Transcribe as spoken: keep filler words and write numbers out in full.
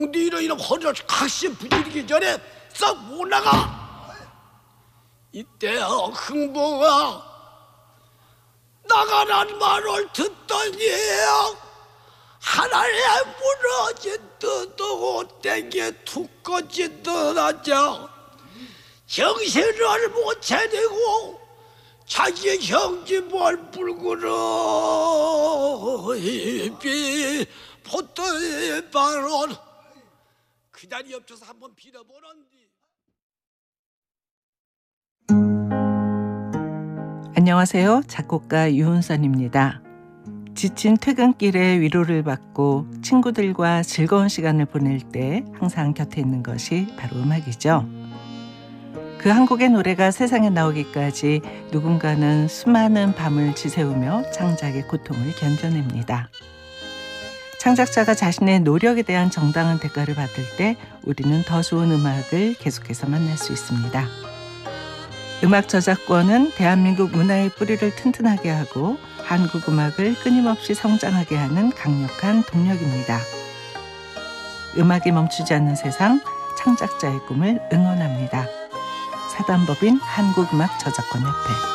이런 이런 허리를 각시 부지르기 전에 싹 못 나가. 이때 흥부가 나가란 말을 듣더니 하늘에 무너진 듯하고 땡겨 툭 꺼진 듯하자 정신을 못 차리고 자기 형집을 불구러 입이 포터의 발언 그 자리 옆에서 한번 빌어보는디. 안녕하세요. 작곡가 유은선입니다. 지친 퇴근길에 위로를 받고 친구들과 즐거운 시간을 보낼 때 항상 곁에 있는 것이 바로 음악이죠. 그 한 곡의 노래가 세상에 나오기까지 누군가는 수많은 밤을 지새우며 창작의 고통을 견뎌냅니다. 창작자가 자신의 노력에 대한 정당한 대가를 받을 때 우리는 더 좋은 음악을 계속해서 만날 수 있습니다. 음악 저작권은 대한민국 문화의 뿌리를 튼튼하게 하고 한국 음악을 끊임없이 성장하게 하는 강력한 동력입니다. 음악이 멈추지 않는 세상, 창작자의 꿈을 응원합니다. 사단법인 한국음악 저작권협회.